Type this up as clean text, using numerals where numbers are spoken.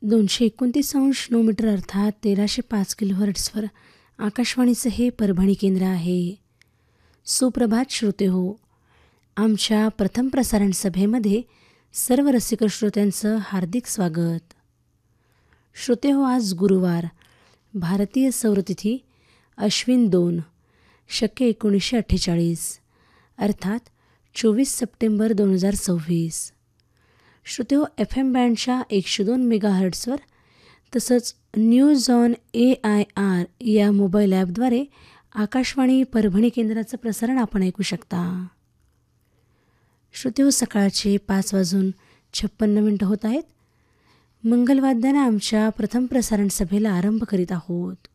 229 अर्थात 1305 किलोहर्ट्झवर आकाशवाणीचं हे परभणी केंद्र आहे. सुप्रभात श्रोते हो. आमच्या प्रथम प्रसारण सभेमध्ये सर्व रसिक श्रोत्यांचं हार्दिक स्वागत. श्रोते हो, आज गुरुवार, भारतीय सौरतिथी अश्विन 2 शके 1948 अर्थात 24 सप्टेंबर 2026. श्रोते हो, FM बँडच्या 102 मेगाहर्ट्झवर तसंच न्यूज ऑन AIR या मोबाईल ॲपद्वारे आकाशवाणी परभणी केंद्राचं प्रसारण आपण ऐकू शकता. श्रोते हो, सकाळचे 5:56 होत आहेत. मंगलवाद्यानं आमच्या प्रथम प्रसारण सभेला आरंभ करीत आहोत.